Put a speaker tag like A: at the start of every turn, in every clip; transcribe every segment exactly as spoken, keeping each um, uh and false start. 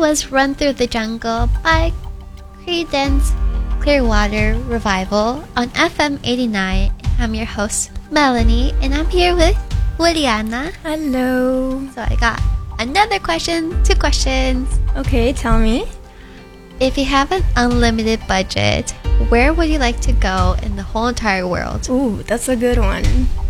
A: was Run Through the Jungle by Creedence Clearwater Revival on F M eighty-nine. I'm your host, Melanie, and I'm here with Juliana.
B: Hello.
A: So I got another question, two questions.
B: Okay, tell me.
A: If you have an unlimited budget, where would you like to go in the whole entire world?
B: Ooh, that's a good one.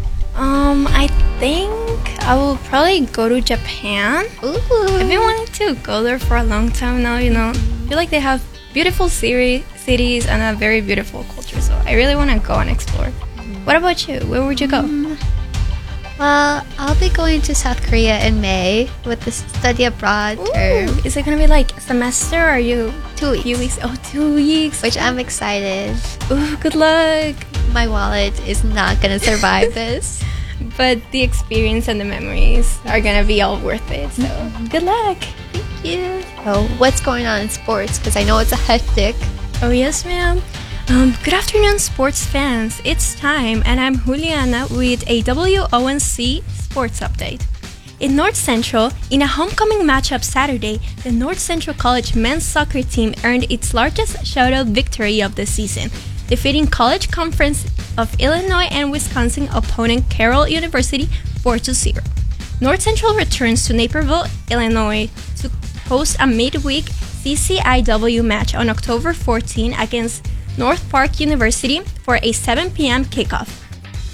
B: Um, I think I will probably go to Japan.
A: Ooh.
B: I've been wanting to go there for a long time now, you know. I feel like they have beautiful city, cities and a very beautiful culture, so I really want to go and explore. Mm. What about you? Where would you go?
A: Mm. Well, I'll be going to South Korea in May with the study abroad
B: Ooh,
A: term.
B: is it going to be like a semester or are you
A: Two weeks.
B: Few weeks? Oh, two weeks.
A: Which I'm excited.
B: Ooh, good luck.
A: My wallet is not going to survive this.
B: But the experience and the memories are going to be all worth it. So, mm-hmm. Good luck.
A: Thank you. So, what's going on in sports? Because I know it's a hectic.
B: Oh, yes, ma'am. Um, good afternoon, sports fans. It's time, and I'm Juliana with a W O N C sports update. In North Central, in a homecoming matchup Saturday, the North Central College men's soccer team earned its largest shutout victory of the season, defeating College Conference of Illinois and Wisconsin opponent Carroll University four to zero. North Central returns to Naperville, Illinois to host a midweek C C I W match on October fourteenth against North Park University for a seven p.m. kickoff.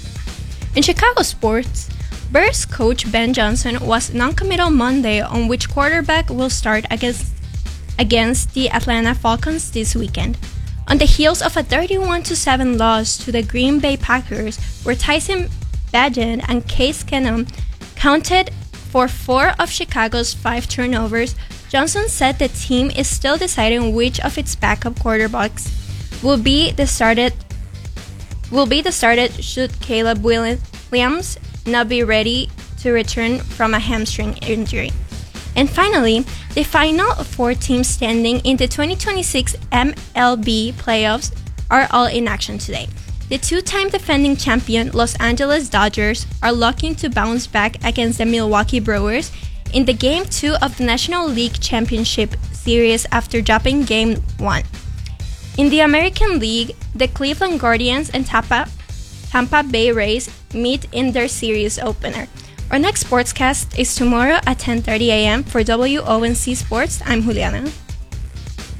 B: In Chicago sports, Bears coach Ben Johnson was non-committal Monday on which quarterback will start against, against the Atlanta Falcons this weekend. On the heels of a thirty-one to seven loss to the Green Bay Packers, where Tyson Bagent and Case Keenum counted for four of Chicago's five turnovers, Johnson said the team is still deciding which of its backup quarterbacks will be the started will be the started should Caleb Williams not be ready to return from a hamstring injury. And finally, the final four teams standing in the twenty twenty-six M L B playoffs are all in action today. The two-time defending champion Los Angeles Dodgers are looking to bounce back against the Milwaukee Brewers in the Game two of the National League Championship Series after dropping Game one. In the American League, the Cleveland Guardians and Tampa, Tampa Bay Rays meet in their series opener. Our next sportscast is tomorrow at ten thirty a.m. For W O N C Sports. I'm Juliana.